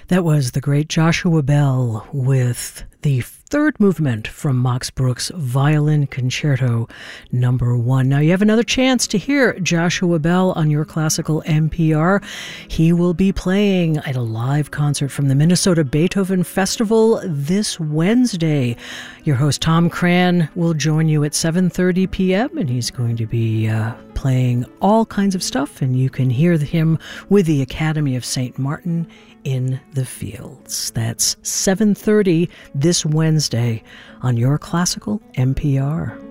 That was the great Joshua Bell with the third movement from Max Bruch's Violin Concerto Number 1. Now you have another chance to hear Joshua Bell on Your Classical NPR. He will be playing at a live concert from the Minnesota Beethoven Festival this Wednesday. Your host Tom Cran will join you at 7:30 p.m. and he's going to be playing all kinds of stuff, and you can hear him with the Academy of St. Martin in the Fields. That's 7:30 this Wednesday on Your Classical NPR.